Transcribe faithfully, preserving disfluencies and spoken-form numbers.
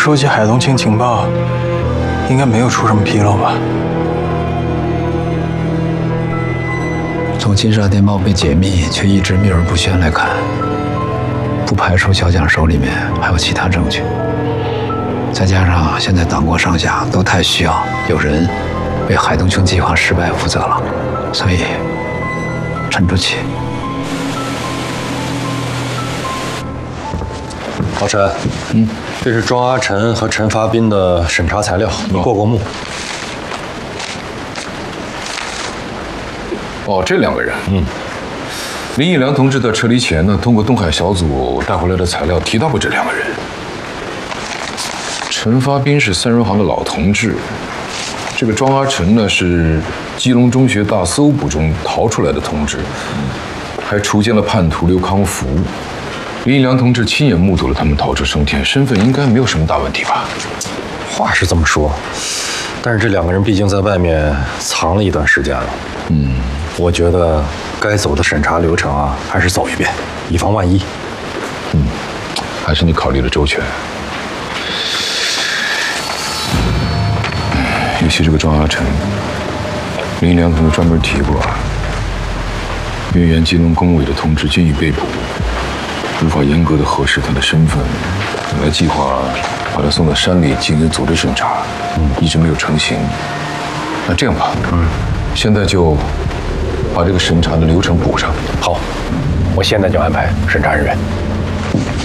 收集海东青情报，应该没有出什么纰漏吧？ 从金沙电报被解密却一直秘而不宣来看，不排除小蒋手里面还有其他证据。再加上现在党国上下都太需要有人为海东青计划失败负责了，所以沉住气。 老陈，嗯，这是庄阿晨和陈发斌的审查材料，你过过目。 哦，这两个人，嗯，林义良同志在撤离前呢，通过东海小组带回来的材料提到过这两个人。陈发斌是三人行的老同志，这个庄阿晨呢是基隆中学大搜捕中逃出来的同志，还除奸了叛徒刘康福。林义良同志亲眼目睹了他们逃出升天，身份应该没有什么大问题吧？ 话是这么说，但是这两个人毕竟在外面藏了一段时间了。嗯，我觉得该走的审查流程啊，还是走一遍，以防万一。 嗯，还是你考虑的周全。尤其这个庄阿晨，林义良同志专门提过，原原基隆工委的同志均已被捕。无法严格的核实他的身份，本来计划把他送到山里进行组织审查，嗯，一直没有成型。那这样吧，嗯，现在就把这个审查的流程补上。 好，我现在就安排审查人员。